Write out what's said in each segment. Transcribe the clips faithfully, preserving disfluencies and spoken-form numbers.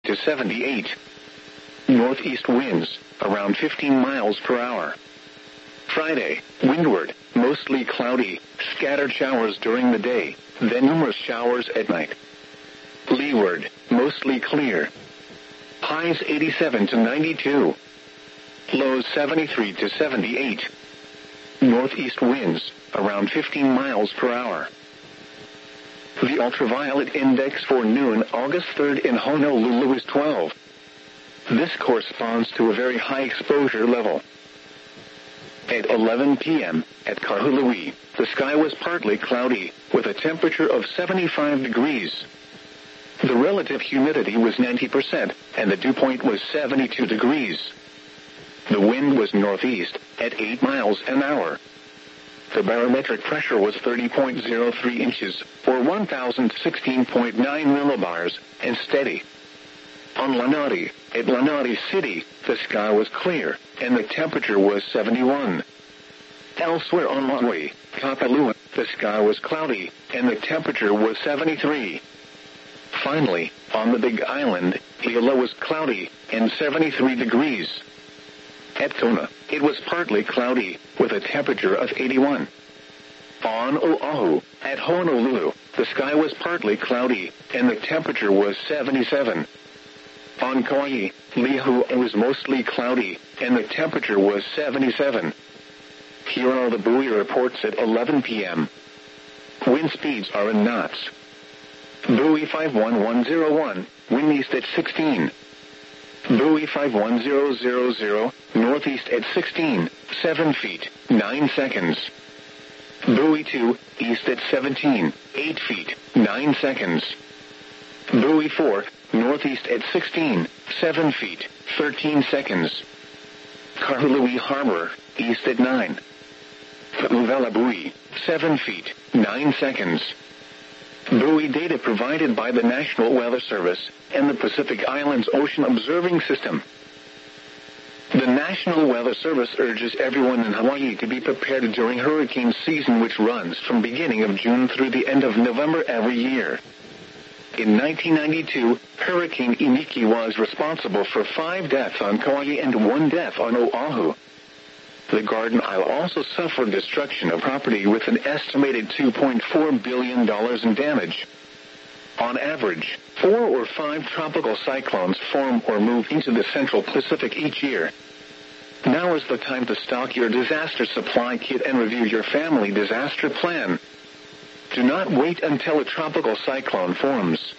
to seventy-eight. Northeast winds, around fifteen miles per hour. Friday, windward, mostly cloudy, scattered showers during the day, then numerous showers at night. Leeward, mostly clear. Highs eighty-seven to ninety-two. Lows seventy-three to seventy-eight. Northeast winds, around fifteen miles per hour. The ultraviolet index for noon August third in Honolulu is twelve. This corresponds to a very high exposure level. At eleven p.m., at Kahului, the sky was partly cloudy, with a temperature of seventy-five degrees. The relative humidity was ninety percent, and the dew point was seventy-two degrees. The wind was northeast, at eight miles an hour. The barometric pressure was thirty point zero three inches, or one thousand sixteen point nine millibars, and steady. On Lanai, at Lanai City, the sky was clear, and the temperature was seventy-one. Elsewhere on Maui, Kapalua, the sky was cloudy, and the temperature was seventy-three. Finally, on the Big Island, Hilo was cloudy, and seventy-three degrees. At Kona, it was partly cloudy, with a temperature of eighty-one. On Oahu, at Honolulu, the sky was partly cloudy, and the temperature was seventy-seven. On Kauai, Lihu, it was mostly cloudy, and the temperature was seventy-seven. Here are the buoy reports at eleven p.m. Wind speeds are in knots. Buoy five one one zero one, wind east at sixteen. Buoy five one zero zero zero, northeast at sixteen, seven feet, nine seconds. Buoy two, east at seventeen, eight feet, nine seconds. Buoy four, northeast at sixteen, seven feet, thirteen seconds. Kahului Harbor, east at nine. Uvela Buoy, seven feet, nine seconds. Buoy data provided by the National Weather Service and the Pacific Islands Ocean Observing System. The National Weather Service urges everyone in Hawaii to be prepared during hurricane season, which runs from beginning of June through the end of November every year. In nineteen ninety-two, Hurricane Iniki was responsible for five deaths on Kauai and one death on Oahu. The Garden Isle also suffered destruction of property with an estimated two point four billion dollars in damage. On average, four or five tropical cyclones form or move into the central Pacific each year. Now is the time to stock your disaster supply kit and review your family disaster plan. Do not wait until a tropical cyclone forms.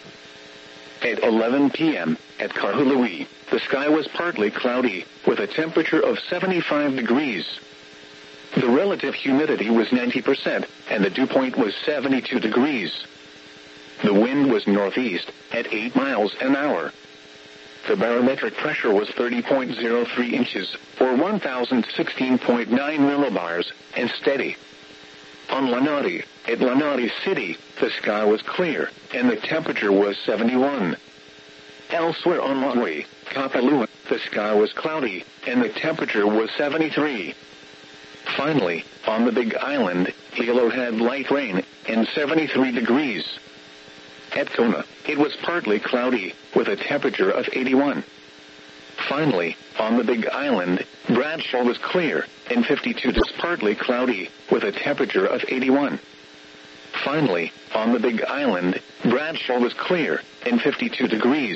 At eleven p.m., at Kahului, the sky was partly cloudy, with a temperature of seventy-five degrees. The relative humidity was ninety percent, and the dew point was seventy-two degrees. The wind was northeast, at eight miles an hour. The barometric pressure was thirty point zero three inches, or one thousand sixteen point nine millibars, and steady. On Lanai, at Lanai City, the sky was clear, and the temperature was seventy-one. Elsewhere on Maui, Kapalua, the sky was cloudy, and the temperature was seventy-three. Finally, on the Big Island, Hilo had light rain, and seventy-three degrees. At Kona, it was partly cloudy, with a temperature of eighty-one. Finally, on the Big Island, Bradshaw was clear, and fifty-two degrees partly cloudy, with a temperature of eighty-one. Finally, on the Big Island, Bradshaw was clear, and fifty-two degrees.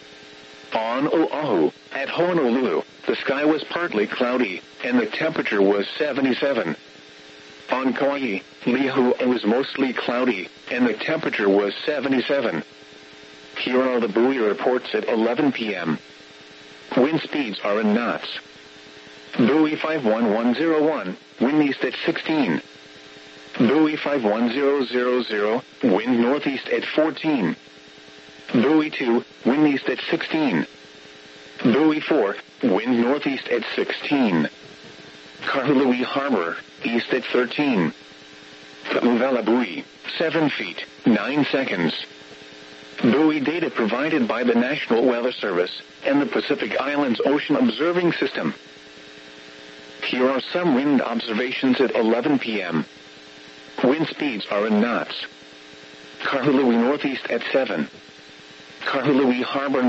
On Oahu, at Honolulu, the sky was partly cloudy, and the temperature was seventy-seven. On Kauai, Lihu, it was mostly cloudy, and the temperature was seventy-seven. Here are the buoy reports at eleven p.m. Wind speeds are in knots. Buoy five one one zero one, wind east at sixteen. Buoy five one zero zero zero, wind northeast at fourteen. Buoy two, wind east at sixteen. Buoy four, wind northeast at sixteen. Kahului Harbor, east at thirteen. Uvela Buoy, seven feet, nine seconds. Buoy data provided by the National Weather Service and the Pacific Islands Ocean Observing System. Here are some wind observations at eleven p.m. Wind speeds are in knots. Kahului northeast at seven. Kahului Harbor